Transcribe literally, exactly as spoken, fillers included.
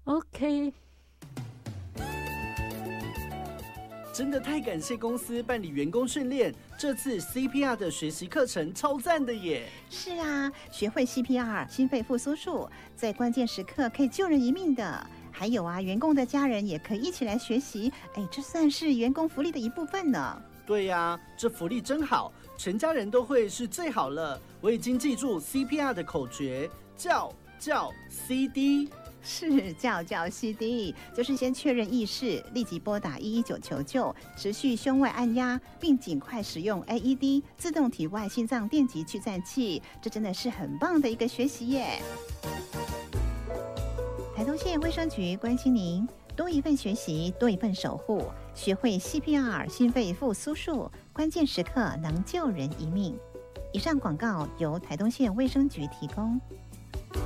OK。 真的太感谢公司办理员工训练，这次 C P R 的学习课程超赞的耶！ 是啊，学会 C P R 心肺复苏术，在关键时刻可以救人一命的。还有啊，员工的家人也可以一起来学习，哎，这算是员工福利的一部分呢。 对呀、啊，这福利真好，全家人都会是最好了。我已经记住 C P R 的口诀，叫叫 C D。 是叫叫 C D， 就是先确认意识，立即拨打一一九求救，持续胸外按压，并尽快使用 A E D 自动体外心脏电极去颤器。这真的是很棒的一个学习耶！台东县卫生局关心您，多一份学习，多一份守护，学会 C P R 心肺复苏术，关键时刻能救人一命。以上广告由台东县卫生局提供。